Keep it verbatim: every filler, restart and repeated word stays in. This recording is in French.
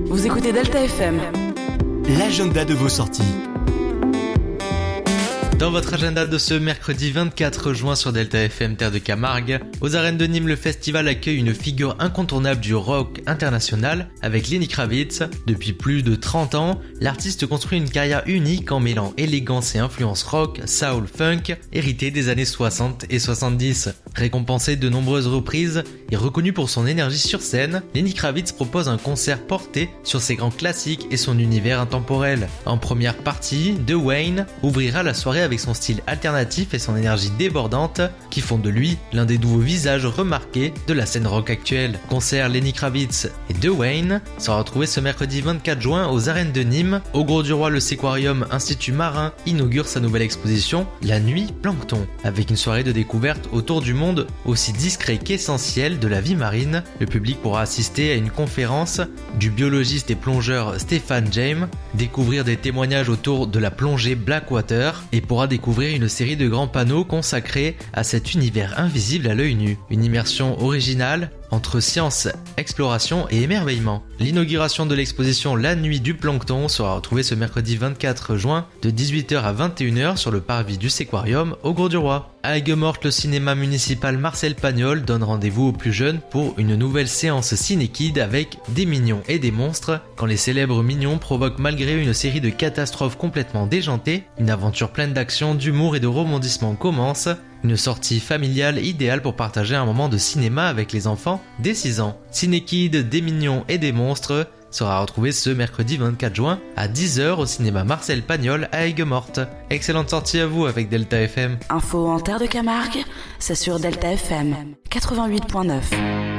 Vous écoutez Delta F M. L'agenda de vos sorties. Dans votre agenda de ce mercredi vingt-quatre juin sur Delta F M Terre de Camargue, aux arènes de Nîmes, le festival accueille une figure incontournable du rock international avec Lenny Kravitz. Depuis plus de trente ans, l'artiste construit une carrière unique en mêlant élégance et influence rock, soul, funk, héritée des années soixante et soixante-dix. Récompensé de nombreuses reprises et reconnu pour son énergie sur scène, Lenny Kravitz propose un concert porté sur ses grands classiques et son univers intemporel. En première partie, Dwayne ouvrira la soirée avec son style alternatif et son énergie débordante qui font de lui l'un des nouveaux visages remarqués de la scène rock actuelle. Concert Lenny Kravitz et Dwayne sera retrouvé ce mercredi vingt-quatre juin aux arènes de Nîmes. Au Gros du Roi, le Séquarium Institut Marin inaugure sa nouvelle exposition La Nuit Plancton, avec une soirée de découverte autour du monde aussi discret qu'essentiel de la vie marine. Le public pourra assister à une conférence du biologiste et plongeur Stéphane James, découvrir des témoignages autour de la plongée Blackwater et pourra découvrir une série de grands panneaux consacrés à cet univers invisible à l'œil nu. Une immersion originale entre science, exploration et émerveillement. L'inauguration de l'exposition La Nuit du Plancton sera retrouvée ce mercredi vingt-quatre juin de dix-huit heures à vingt et une heures sur le parvis du Séquarium au Gros du Roi. À Aigues-Mortes, le cinéma municipal Marcel Pagnol donne rendez-vous aux plus jeunes pour une nouvelle séance ciné-kid avec des mignons et des monstres. Quand les célèbres mignons provoquent malgré une série de catastrophes complètement déjantées, une aventure pleine d'action, d'humour et de rebondissements commence. Une sortie familiale idéale pour partager un moment de cinéma avec les enfants dès six ans. Ciné-Kid, des mignons et des monstres sera retrouvé ce mercredi vingt-quatre juin à dix heures au cinéma Marcel Pagnol à Aigues-Mortes. Excellente sortie à vous avec Delta F M. Info en Terre de Camargue, c'est sur Delta F M quatre-vingt-huit virgule neuf.